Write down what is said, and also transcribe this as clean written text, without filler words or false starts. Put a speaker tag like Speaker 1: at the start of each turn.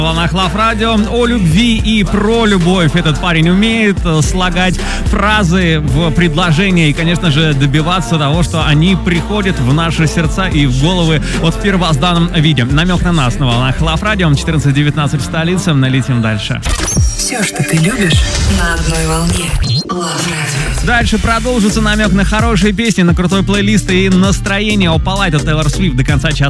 Speaker 1: На волнах Love Radio о любви и про любовь. Этот парень умеет слагать фразы в предложения и, конечно же, добиваться того, что они приходят в наши сердца и в головы вот в первозданном виде. Намек на нас на волнах Love Radio. 14:19 в столице. Налетим дальше.
Speaker 2: Все, что ты любишь, на одной волне. Love Radio.
Speaker 1: Дальше продолжится намек на хорошие песни, на крутой плейлист и настроение. Opalite от Taylor Swift до конца часа.